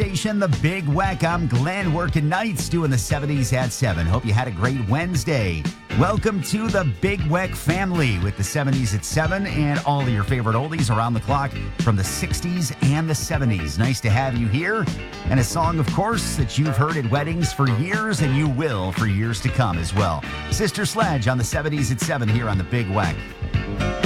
station, The Big Weck. I'm Glenn, working nights, doing the 70s at 7. Hope you had a great Wednesday. Welcome to the Big Weck family with the 70s at 7 and all of your favorite oldies around the clock from the 60s and the 70s. Nice to have you here. And a song, of course, that you've heard at weddings for years and you will for years to come as well. Sister Sledge on the 70s at 7 here on the Big Weck.